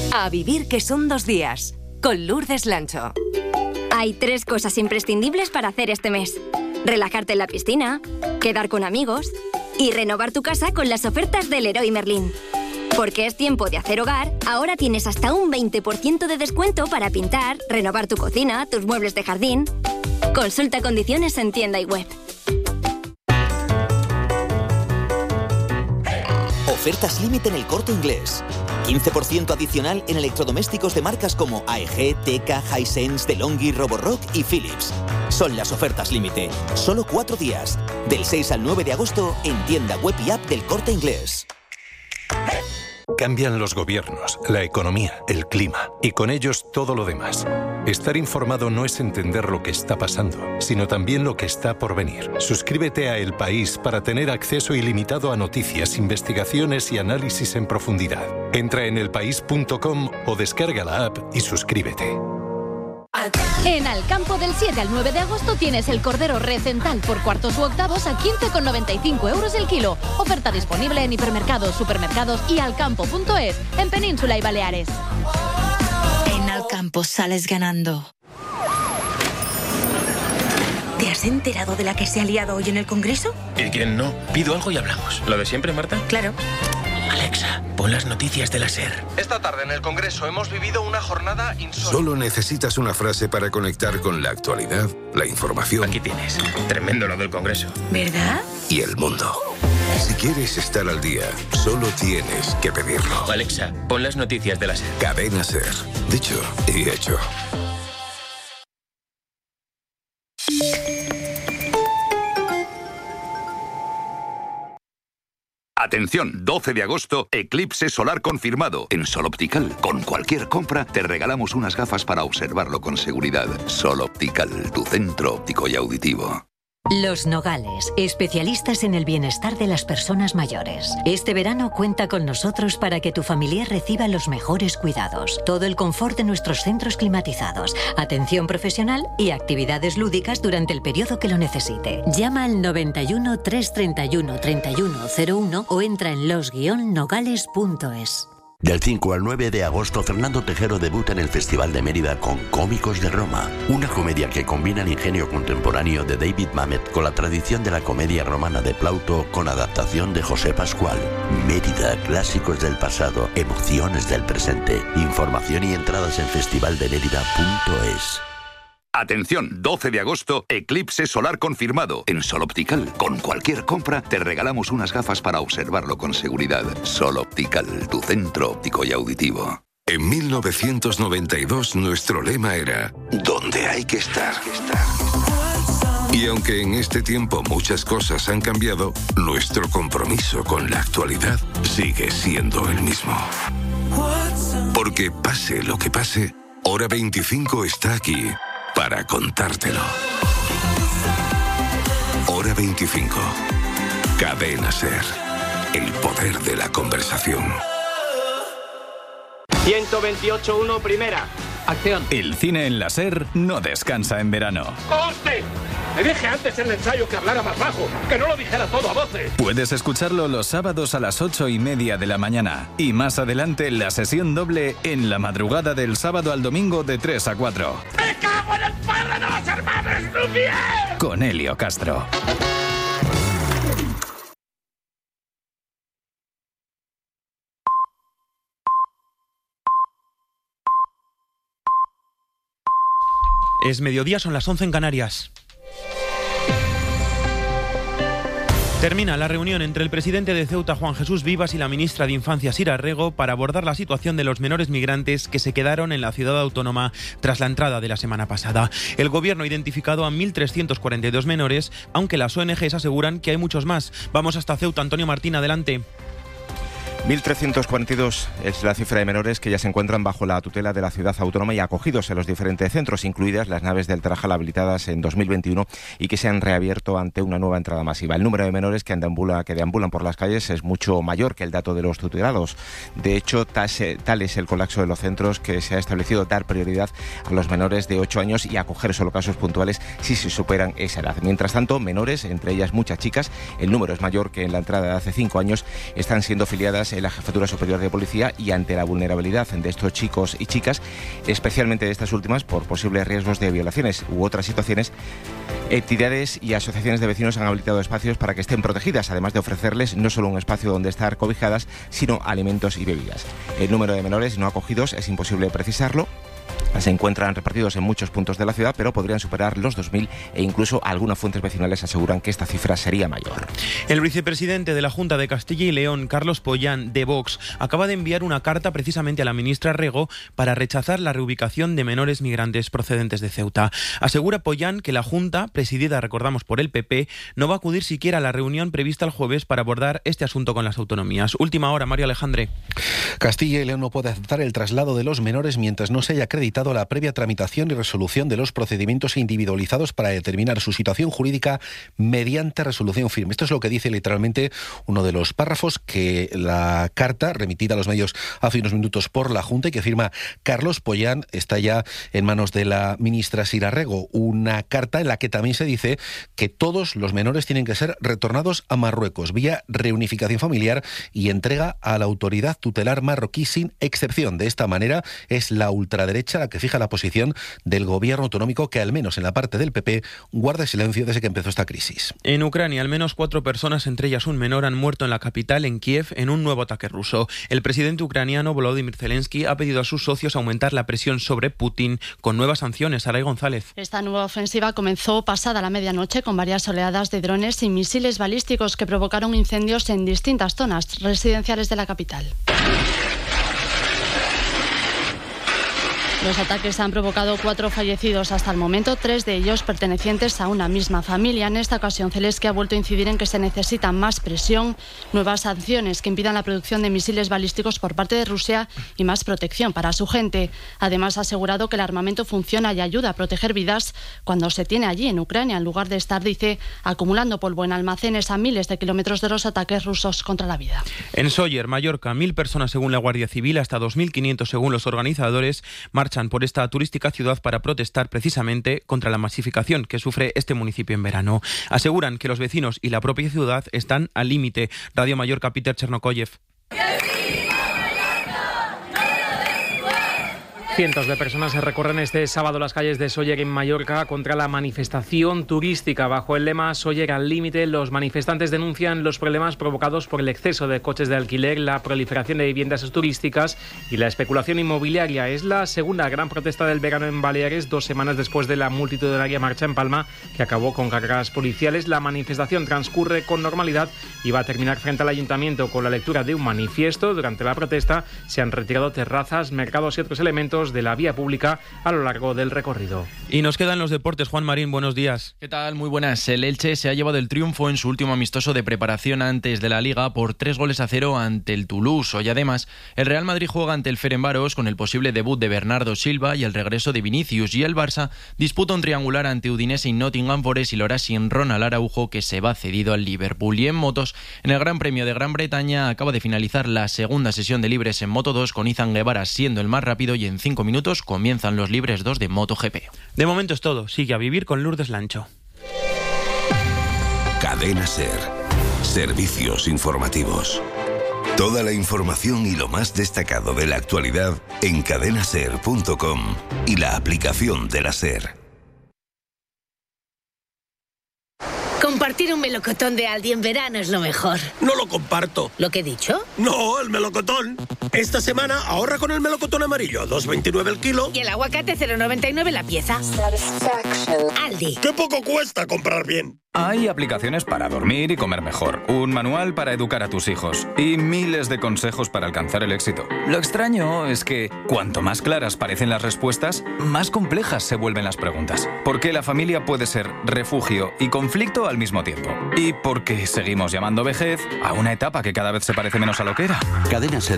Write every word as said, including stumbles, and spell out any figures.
A vivir que son dos días, con Lourdes Lancho. Hay tres cosas imprescindibles para hacer este mes. Relajarte en la piscina, quedar con amigos y renovar tu casa con las ofertas del Leroy Merlin. Porque es tiempo de hacer hogar, ahora tienes hasta un veinte por ciento de descuento para pintar, renovar tu cocina, tus muebles de jardín. Consulta condiciones en tienda y web. Ofertas límite en El Corte Inglés. quince por ciento adicional en electrodomésticos de marcas como A E G, Teka, Hisense, DeLonghi, Roborock y Philips. Son las ofertas límite. Solo cuatro días. Del seis al nueve de agosto en tienda web y app del Corte Inglés. Cambian los gobiernos, la economía, el clima y con ellos todo lo demás. Estar informado no es entender lo que está pasando, sino también lo que está por venir. Suscríbete a El País para tener acceso ilimitado a noticias, investigaciones y análisis en profundidad. Entra en elpaís punto com o descarga la app y suscríbete. En Alcampo del siete al nueve de agosto tienes el cordero recental por cuartos u octavos a quince con noventa y cinco euros el kilo. Oferta disponible en hipermercados, supermercados y alcampo punto es en Península y Baleares. En Alcampo sales ganando. ¿Te has enterado de la que se ha liado hoy en el Congreso? ¿Y quién no? Pido algo y hablamos. ¿Lo de siempre, Marta? Claro. Alexa, pon las noticias de la SER. Esta tarde en el Congreso hemos vivido una jornada insólita. Solo necesitas una frase para conectar con la actualidad, la información. Aquí tienes. Tremendo lo del Congreso. ¿Verdad? Y el mundo. Si quieres estar al día, solo tienes que pedirlo. Alexa, pon las noticias de la SER. Cadena SER. Dicho y hecho. Atención, doce de agosto, eclipse solar confirmado en Sol Optical. Con cualquier compra te regalamos unas gafas para observarlo con seguridad. Sol Optical, tu centro óptico y auditivo. Los Nogales, especialistas en el bienestar de las personas mayores. Este verano cuenta con nosotros para que tu familiar reciba los mejores cuidados. Todo el confort de nuestros centros climatizados, atención profesional y actividades lúdicas durante el periodo que lo necesite. Llama al noventa y uno, trescientos treinta y uno, treinta y uno cero uno o entra en los guion nogales punto es. Del cinco al nueve de agosto, Fernando Tejero debuta en el Festival de Mérida con Cómicos de Roma, una comedia que combina el ingenio contemporáneo de David Mamet con la tradición de la comedia romana de Plauto con adaptación de José Pascual. Mérida, clásicos del pasado, emociones del presente. Información y entradas en festival de mérida punto es. Atención, doce de agosto, eclipse solar confirmado en Sol Optical. Con cualquier compra te regalamos unas gafas para observarlo con seguridad. Sol Optical, tu centro óptico y auditivo. En mil novecientos noventa y dos nuestro lema era «Donde hay que estar». Y aunque en este tiempo muchas cosas han cambiado, nuestro compromiso con la actualidad sigue siendo el mismo. Porque pase lo que pase, Hora veinticinco está aquí para contártelo. Hora veinticinco. Cadena SER. El poder de la conversación. ciento veintiocho punto uno, primera. Acción. El cine en la SER no descansa en verano. ¡Coste! Le dije antes en el ensayo que hablara más bajo, que no lo dijera todo a voces. Puedes escucharlo los sábados a las ocho y media de la mañana. Y más adelante la sesión doble en la madrugada del sábado al domingo de tres a cuatro. ¡Me cago en el padre de los hermanos Lumière! Con Helio Castro. Es mediodía, son las once en Canarias. Termina la reunión entre el presidente de Ceuta, Juan Jesús Vivas, y la ministra de Infancia, Sira Rego, para abordar la situación de los menores migrantes que se quedaron en la ciudad autónoma tras la entrada de la semana pasada. El gobierno ha identificado a mil trescientos cuarenta y dos menores, aunque las O N Ges aseguran que hay muchos más. Vamos hasta Ceuta. Antonio Martín, adelante. mil trescientos cuarenta y dos es la cifra de menores que ya se encuentran bajo la tutela de la ciudad autónoma y acogidos en los diferentes centros, incluidas las naves del Tarajal habilitadas en dos mil veintiuno y que se han reabierto ante una nueva entrada masiva. El número de menores que deambulan, que deambulan por las calles es mucho mayor que el dato de los tutelados. De hecho, tal es el colapso de los centros que se ha establecido dar prioridad a los menores de ocho años y acoger solo casos puntuales si se superan esa edad. Mientras tanto, menores, entre ellas muchas chicas, el número es mayor que en la entrada de hace cinco años, están siendo filiadas denuncias en la Jefatura Superior de Policía y ante la vulnerabilidad de estos chicos y chicas, especialmente de estas últimas, por posibles riesgos de violaciones u otras situaciones, entidades y asociaciones de vecinos han habilitado espacios para que estén protegidas, además de ofrecerles no solo un espacio donde estar cobijadas, sino alimentos y bebidas. El número de menores no acogidos es imposible precisarlo. Se encuentran repartidos en muchos puntos de la ciudad, pero podrían superar los dos mil e incluso algunas fuentes vecinales aseguran que esta cifra sería mayor. El vicepresidente de la Junta de Castilla y León, Carlos Pollán, de Vox, acaba de enviar una carta precisamente a la ministra Rego para rechazar la reubicación de menores migrantes procedentes de Ceuta. Asegura Pollán que la Junta, presidida, recordamos, por el P P, no va a acudir siquiera a la reunión prevista el jueves para abordar este asunto con las autonomías. Última hora, Mario Alejandre. Castilla y León no puede aceptar el traslado de los menores mientras no se haya acreditado la previa tramitación y resolución de los procedimientos individualizados para determinar su situación jurídica mediante resolución firme. Esto es lo que dice literalmente uno de los párrafos que la carta remitida a los medios hace unos minutos por la Junta y que firma Carlos Pollán está ya en manos de la ministra Sira Rego. Una carta en la que también se dice que todos los menores tienen que ser retornados a Marruecos vía reunificación familiar y entrega a la autoridad tutelar marroquí sin excepción. De esta manera es la ultraderecha la que fija la posición del gobierno autonómico que, al menos en la parte del P P, guarda silencio desde que empezó esta crisis. En Ucrania, al menos cuatro personas, entre ellas un menor, han muerto en la capital, en Kiev, en un nuevo ataque ruso. El presidente ucraniano Volodymyr Zelensky ha pedido a sus socios aumentar la presión sobre Putin con nuevas sanciones. Saray González. Esta nueva ofensiva comenzó pasada la medianoche con varias oleadas de drones y misiles balísticos que provocaron incendios en distintas zonas residenciales de la capital. Los ataques han provocado cuatro fallecidos hasta el momento, tres de ellos pertenecientes a una misma familia. En esta ocasión, Zelensky ha vuelto a incidir en que se necesita más presión, nuevas sanciones que impidan la producción de misiles balísticos por parte de Rusia y más protección para su gente. Además, ha asegurado que el armamento funciona y ayuda a proteger vidas cuando se tiene allí, en Ucrania, en lugar de estar, dice, acumulando polvo en almacenes a miles de kilómetros de los ataques rusos contra la vida. En Sóller, Mallorca, mil personas según la Guardia Civil, hasta dos mil quinientos según los organizadores, marchan por esta turística ciudad para protestar precisamente contra la masificación que sufre este municipio en verano. Aseguran que los vecinos y la propia ciudad están al límite. Radio Mallorca, Peter Chernokoyev. Cientos de personas se recorren este sábado las calles de Sóller en Mallorca contra la manifestación turística. Bajo el lema Sóller al límite, los manifestantes denuncian los problemas provocados por el exceso de coches de alquiler, la proliferación de viviendas turísticas y la especulación inmobiliaria. Es la segunda gran protesta del verano en Baleares, dos semanas después de la multitudinaria marcha en Palma, que acabó con cargas policiales. La manifestación transcurre con normalidad y va a terminar frente al ayuntamiento con la lectura de un manifiesto. Durante la protesta se han retirado terrazas, mercados y otros elementos de la vía pública a lo largo del recorrido. Y nos quedan los deportes. Juan Marín, buenos días. ¿Qué tal? Muy buenas. El Elche se ha llevado el triunfo en su último amistoso de preparación antes de la Liga por tres goles a cero ante el Toulouse. Hoy además el Real Madrid juega ante el Ferencváros con el posible debut de Bernardo Silva y el regreso de Vinicius, y el Barça disputa un triangular ante Udinese y Nottingham Forest y lo hará sin Ronald Araujo, que se va cedido al Liverpool. Y en motos, en el Gran Premio de Gran Bretaña acaba de finalizar la segunda sesión de libres en Moto dos con Izan Guevara siendo el más rápido, y en cinco minutos comienzan los libres dos de MotoGP. De momento es todo. Sigue a vivir con Lourdes Lancho. Cadena SER. Servicios informativos. Toda la información y lo más destacado de la actualidad en cadena ser punto com y la aplicación de la SER. Compartir un melocotón de Aldi en verano es lo mejor. No lo comparto. ¿Lo que he dicho? No, el melocotón. Esta semana ahorra con el melocotón amarillo, dos veintinueve el kilo. Y el aguacate cero noventa y nueve la pieza. Aldi. ¡Qué poco cuesta comprar bien! Hay aplicaciones para dormir y comer mejor, un manual para educar a tus hijos y miles de consejos para alcanzar el éxito. Lo extraño es que cuanto más claras parecen las respuestas, más complejas se vuelven las preguntas. ¿Por qué la familia puede ser refugio y conflicto al mismo tiempo? ¿Y por qué seguimos llamando vejez a una etapa que cada vez se parece menos a lo que era? Cadena SER